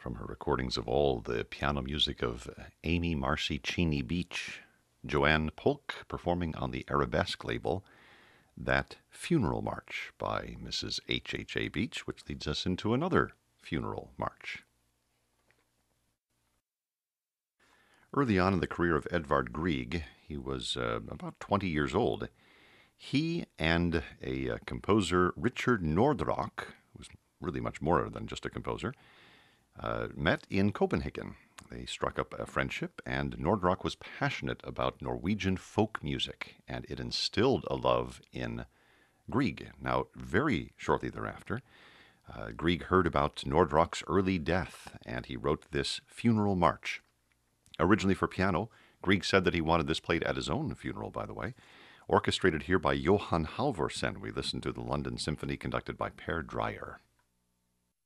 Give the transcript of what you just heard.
from her recordings of all the piano music of Amy Marcy Cheney Beach, Joanne Polk performing on the Arabesque label, that Funeral March by Mrs. H.H.A. Beach, which leads us into another funeral march. Early on in the career of Edvard Grieg, he was about 20 years old. He and a composer, Richard Nordrock, who was really much more than just a composer, met in Copenhagen. They struck up a friendship, and Nordrock was passionate about Norwegian folk music, and it instilled a love in Grieg. Now, very shortly thereafter, Grieg heard about Nordrock's early death, and he wrote this funeral march. Originally for piano, Grieg said that he wanted this played at his own funeral, by the way. Orchestrated here by Johan Halvorsen. We listened to the London Symphony conducted by Per Dreyer.